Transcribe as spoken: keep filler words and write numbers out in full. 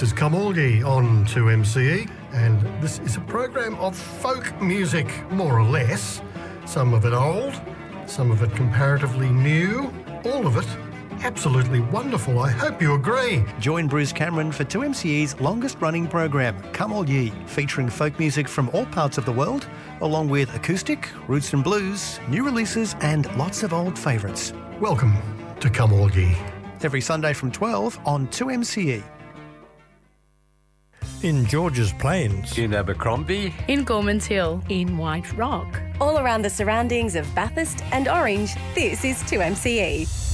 This is Come All Ye on two M C E, and this is a program of folk music, more or less. Some of it old, some of it comparatively new, all of it absolutely wonderful. I hope you agree. Join Bruce Cameron for two M C E's longest-running program, Come All Ye, featuring folk music from all parts of the world, along with acoustic, roots and blues, new releases and lots of old favourites. Welcome to Come All Ye. Every Sunday from twelve on two M C E. In Georges Plains, in Abercrombie, in Gormans Hill, in White Rock. All around the surroundings of Bathurst and Orange, this is two M C E.